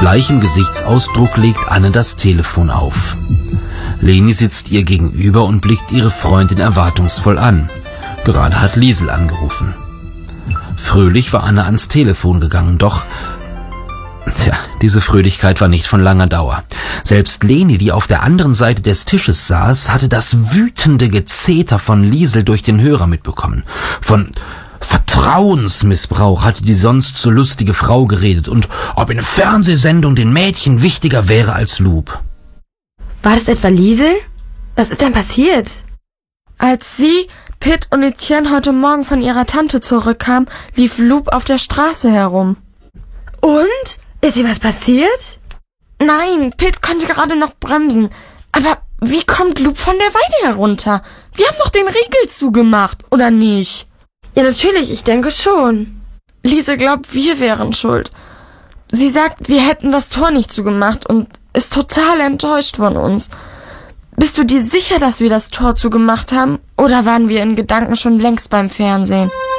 bleichem Gesichtsausdruck legt Anne das Telefon auf. Leni sitzt ihr gegenüber und blickt ihre Freundin erwartungsvoll an. Gerade hat Liesel angerufen. Fröhlich war Anne ans Telefon gegangen, doch diese Fröhlichkeit war nicht von langer Dauer. Selbst Leni, die auf der anderen Seite des Tisches saß, hatte das wütende Gezeter von Liesel durch den Hörer mitbekommen. Von Vertrauensmissbrauch hatte die sonst so lustige Frau geredet und ob eine Fernsehsendung den Mädchen wichtiger wäre als Loup. War das etwa Liesel? Was ist denn passiert? Als sie, Pitt und Etienne heute Morgen von ihrer Tante zurückkamen, lief Loup auf der Straße herum. Und? Ist ihr was passiert? Nein, Pitt konnte gerade noch bremsen. Aber wie kommt Loup von der Weide herunter? Wir haben doch den Riegel zugemacht, oder nicht? Ja, natürlich, ich denke schon. Liese glaubt, wir wären schuld. Sie sagt, wir hätten das Tor nicht zugemacht und ist total enttäuscht von uns. Bist du dir sicher, dass wir das Tor zugemacht haben? Oder waren wir in Gedanken schon längst beim Fernsehen?